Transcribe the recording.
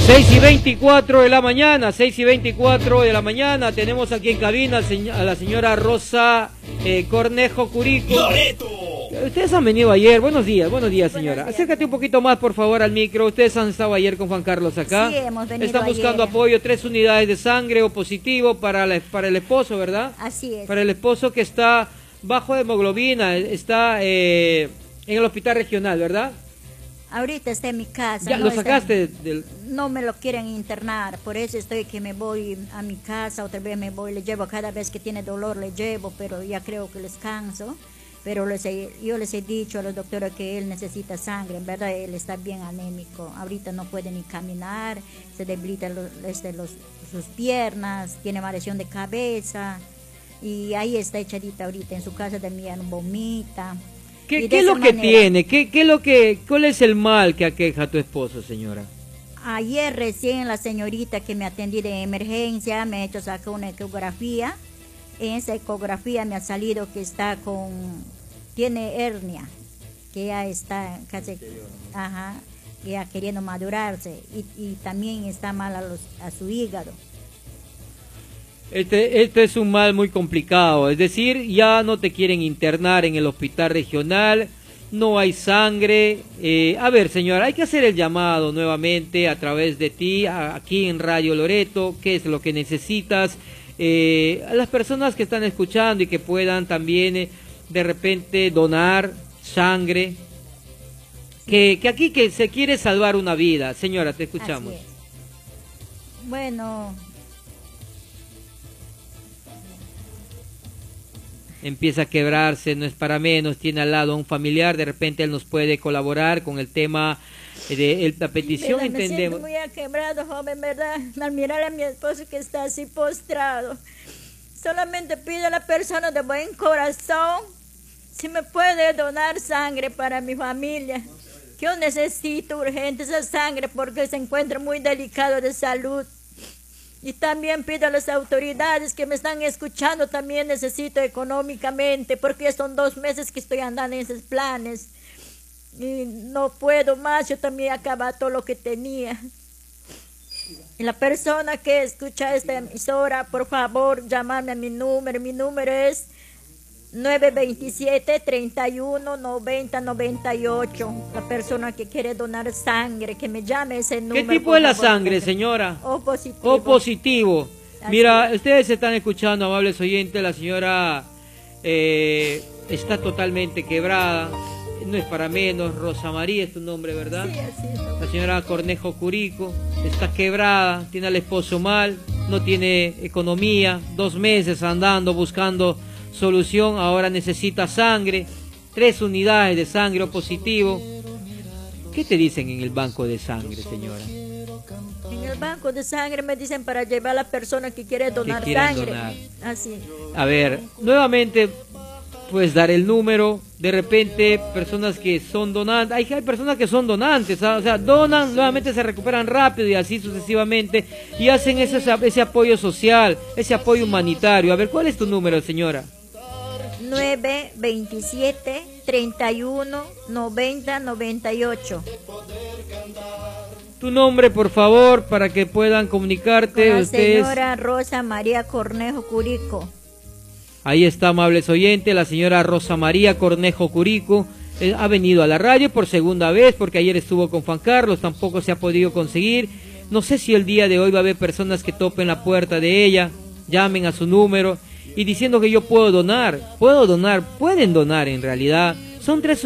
6:24 de la mañana, 6:24 de la mañana, tenemos aquí en cabina a la señora Rosa Cornejo Curico. ¡Loreto! Ustedes han venido ayer, buenos días señora. Acércate un poquito más por favor al micro, ustedes han estado ayer con Juan Carlos acá. Sí, hemos venido Están buscando ayer. apoyo, 3 unidades de sangre O positivo para el esposo, ¿verdad? Así es. Para el esposo que está bajo hemoglobina, está en el hospital regional, ¿verdad? Ahorita está en mi casa. Ya, no ¿lo está- sacaste del...? No me lo quieren internar, por eso estoy que me voy a mi casa, otra vez me voy, le llevo cada vez que tiene dolor, le llevo, pero ya creo que les canso. Pero yo les he dicho a los doctores que él necesita sangre, en verdad él está bien anémico, ahorita no puede ni caminar, se debilita sus piernas, tiene variación de cabeza, y ahí está echadita ahorita en su casa de mí, vomita. ¿Qué es lo que tiene? ¿Cuál es el mal que aqueja a tu esposo, señora? Ayer recién la señorita que me atendí de emergencia me ha hecho sacar una ecografía. En esa ecografía me ha salido que tiene hernia, que ya está casi, ya queriendo madurarse y también está mal a su hígado. Este es un mal muy complicado, es decir, ya no te quieren internar en el hospital regional, no hay sangre. A ver, señora, hay que hacer el llamado nuevamente a través de ti, aquí en Radio Loreto, qué es lo que necesitas, a las personas que están escuchando y que puedan también de repente donar sangre, que aquí que se quiere salvar una vida. Señora, te escuchamos. Así es. Bueno... Empieza a quebrarse, no es para menos, tiene al lado a un familiar, de repente él nos puede colaborar con el tema de la petición, Me entendemos. siento muy quebrado, joven, ¿verdad? Al mirar a mi esposo que está así postrado. Solamente pido a la persona de buen corazón si me puede donar sangre para mi familia. Yo necesito urgente esa sangre porque se encuentra muy delicado de salud. Y también pido a las autoridades que me están escuchando, también necesito económicamente, porque ya son 2 meses que estoy andando en esos planes. Y no puedo más, yo también acabé todo lo que tenía. Y la persona que escucha esta emisora, por favor, llamarme a mi número es 927-31-90-98. La persona que quiere donar sangre, que me llame ese número. ¿Qué tipo es la sangre, señora? O positivo. O positivo. Mira, ustedes están escuchando, amables oyentes, la señora está totalmente quebrada, no es para menos. Rosa María es tu nombre, ¿verdad? Sí, así es. La señora Cornejo Curico está quebrada, tiene al esposo mal, no tiene economía, 2 meses andando buscando solución, ahora necesita sangre, 3 unidades de sangre O positivo. ¿Qué te dicen en el banco de sangre, señora? En el banco de sangre me dicen para llevar a la persona que quiere donar quieran sangre. donar. Así. A ver, nuevamente, pues dar el número, de repente, personas que son donantes, hay personas que son donantes, o sea, donan, nuevamente se recuperan rápido y así sucesivamente, y hacen ese apoyo social, ese apoyo humanitario. A ver, ¿cuál es tu número, señora? 927-31-90-98. Tu nombre, por favor, para que puedan comunicarte Con la ustedes. señora Rosa María Cornejo Curico. Ahí está, amables oyentes, la señora Rosa María Cornejo Curico ha venido a la radio por segunda vez, porque ayer estuvo con Juan Carlos, tampoco se ha podido conseguir. No sé si el día de hoy va a haber personas que topen la puerta de ella, llamen a su número y diciendo que yo puedo donar, pueden donar en realidad. Son 3